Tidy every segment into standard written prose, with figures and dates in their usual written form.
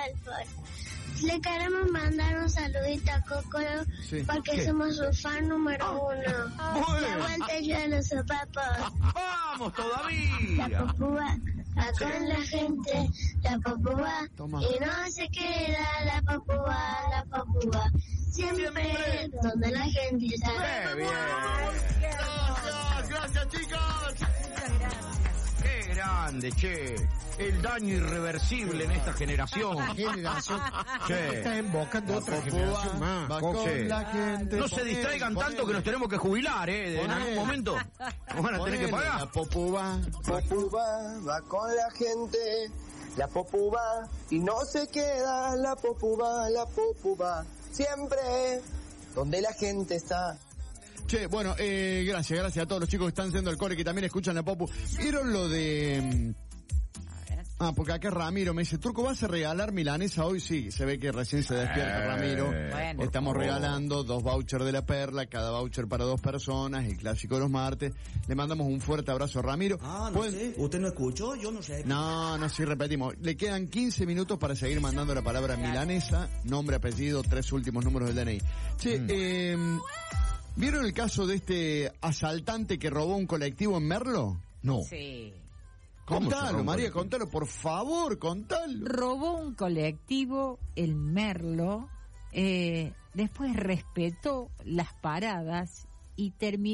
Alford. Le queremos mandar un saludito a Cocoro porque somos su fan número 1. De vuelta yo a los sopapos. ¡Vamos todavía! La popúa va con la gente, la popúa. Y no se queda la popúa. Siempre donde la gente está. ¡Qué bien! ¡Gracias, chicos! Muchas gracias. ¡Qué grande, che! El daño irreversible en esta generación. Che. Está invocando otra generación más. Va con la gente. No se distraigan tanto que nos tenemos que jubilar, en algún momento. Nos van a tener que pagar. La popúa va con la gente. La popúa y no se queda la popúa. Siempre donde la gente está. Che, bueno, gracias a todos los chicos que están haciendo el core que también escuchan la popu. ¿Vieron lo de...? Porque acá Ramiro me dice, Turco, ¿vas a regalar milanesa hoy? Sí, se ve que recién se despierta Ramiro. Bueno, estamos regalando 2 vouchers de La Perla, cada voucher para 2 personas, el clásico de los martes. Le mandamos un fuerte abrazo a Ramiro. No sé, ¿usted no escuchó? Yo no sé. No, sí, repetimos. Le quedan 15 minutos para seguir mandando la palabra milanesa, nombre, apellido, 3 últimos números del DNI. Che, ¿vieron el caso de este asaltante que robó un colectivo en Merlo? No. Sí. Contalo, María, contalo, por favor, contalo. Robó un colectivo, el Merlo, después respetó las paradas y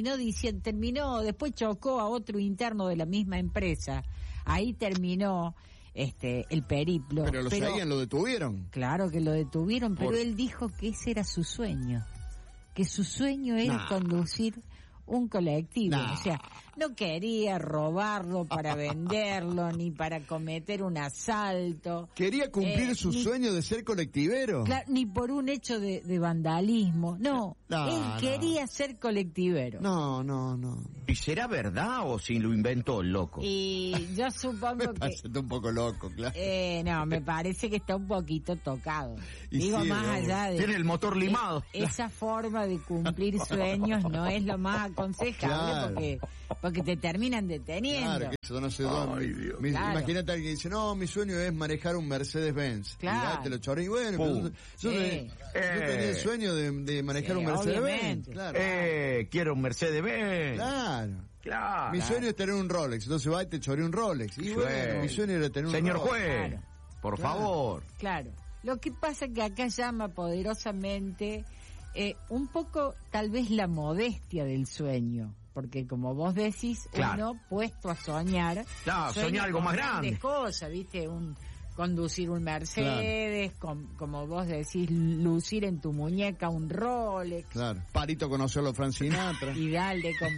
después chocó a otro interno de la misma empresa. Ahí terminó el periplo. Pero seguían, lo detuvieron. Claro que lo detuvieron, pero él dijo que ese era su sueño. Que su sueño era conducir un colectivo, o sea, no quería robarlo para venderlo, ni para cometer un asalto. Quería cumplir su sueño de ser colectivero. Claro, ni por un hecho de vandalismo, él quería ser colectivero. No. ¿Y será verdad o si lo inventó el loco? Y yo supongo que... Está un poco loco, claro. No, me parece que está un poquito tocado. Y digo, sí, más allá de... Tiene el motor limado. Esa forma de cumplir sueños no es lo más aconsejable porque te terminan deteniendo. Claro, que eso no sé dónde. Imagínate a alguien que dice, no, mi sueño es manejar un Mercedes-Benz. Claro. Te lo choré. Y bueno, yo tenía el sueño de manejar un Mercedes-Benz. Claro. Quiero un Mercedes-Benz. Claro. Mi sueño es tener un Rolex. Entonces va y te choré un Rolex. Y bueno, mi sueño era tener un Señor Rolex. juez, por favor. Claro. Lo que pasa es que acá llama poderosamente un poco tal vez la modestia del sueño, porque como vos decís, uno puesto a soñar, soñar algo más grande, cosas, viste, conducir un Mercedes, como vos decís, lucir en tu muñeca un Rolex. Claro, Palito conocerlo a Frank Sinatra. Y dale con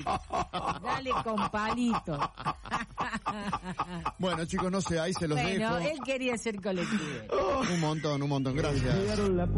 palito. Bueno, chicos, no sé, ahí se los dejo. Él quería ser colectivo. Un montón, gracias.